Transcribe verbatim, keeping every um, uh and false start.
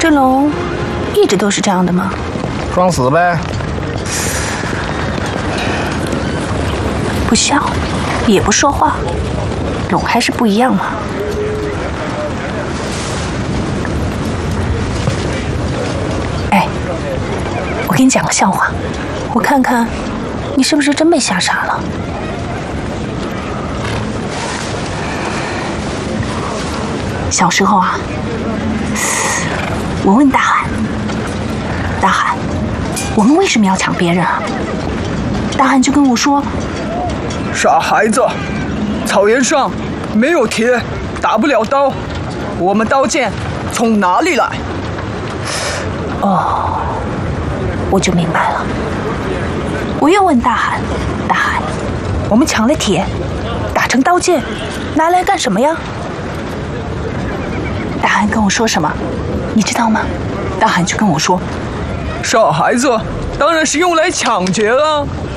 这龙一直都是这样的吗？ 装死呗。 不笑，也不说话，龙还是不一样嘛。哎，我给你讲个笑话，我看看你是不是真被吓傻了。小时候啊，我问大海，大海，我们为什么要抢别人啊？大海就跟我说， 傻孩子，草原上没有铁，打不了刀，我们刀剑从哪里来？ 哦，我就明白了。我又问大海，大海，我们抢了铁，打成刀剑，拿来干什么呀？大海跟我说什么，你知道吗？大海就跟我说， 傻孩子，当然是用来抢劫了。